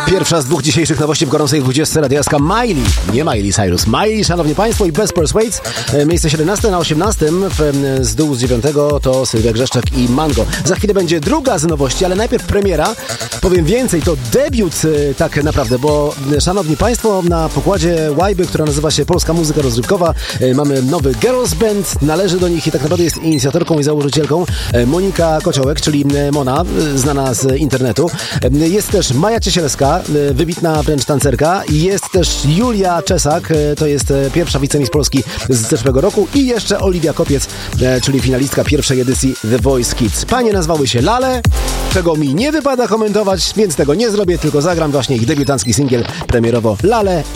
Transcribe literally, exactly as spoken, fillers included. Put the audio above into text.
Pierwsza z dwóch dzisiejszych nowości w gorącej dwudziestce radioska Miley. Nie Miley Cyrus. Miley, szanowni państwo, i Best Persuades. Miejsce siedemnaste na osiemnastym. Z dół z dziewiątego to Sylwia Grzeszczak i Mango. Za chwilę będzie druga z nowości, ale najpierw premiera. Powiem więcej, to debiut tak naprawdę, bo szanowni państwo, na pokładzie Łajby, która nazywa się Polska Muzyka Rozrywkowa, mamy nowy girls band. Należy do nich i tak naprawdę jest inicjatorką i założycielką Monika Kociołek, czyli Mona, znana z internetu. Jest też Maja Ciesielska, wybitna wręcz tancerka. Jest też Julia Czesak, to jest pierwsza wicemistrz Polski z zeszłego roku, i jeszcze Oliwia Kopiec, czyli finalistka pierwszej edycji The Voice Kids. Panie nazwały się Lale, czego mi nie wypada komentować, więc tego nie zrobię, tylko zagram właśnie ich debiutancki singiel premierowo Lale